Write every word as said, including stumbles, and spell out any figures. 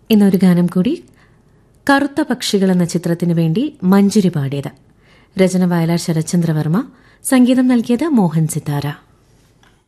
എന്നൊരു ഗാനം കൂടി. കറുത്ത പക്ഷികൾ എന്ന ചിത്രത്തിനു വേണ്ടി മഞ്ജരി പാടിയത്. രചന വയലാർ ശരത്ചന്ദ്രവർമ്മ, സംഗീതം നൽകിയത് മോഹൻ സിതാര.